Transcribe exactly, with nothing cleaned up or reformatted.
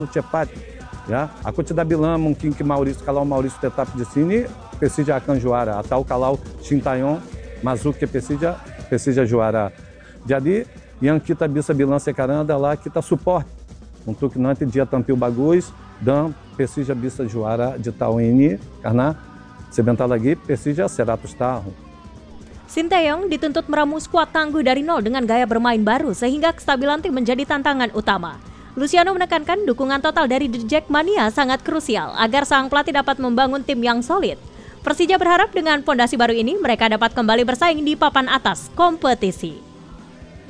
cepat. Ya, aku tidak bilang mungkin que Maurício, kalau Maurício tetap di sini, Persija akan juara. Atau kalau Sintayong masuk ke Persija, Persija juara. Jadi, yang kita bisa bilang sekarang adalah kita support untuk nanti dia tampil bagus dan Persija bisa juara di tahun ini, karena sebentar lagi Persija seratus tahun. Sintayong dituntut meramu skuad tangguh dari nol dengan gaya bermain baru sehingga kestabilan tim menjadi tantangan utama. Luciano menekankan dukungan total dari The Jackmania sangat krusial agar sang pelatih dapat membangun tim yang solid. Persija berharap dengan fondasi baru ini mereka dapat kembali bersaing di papan atas kompetisi.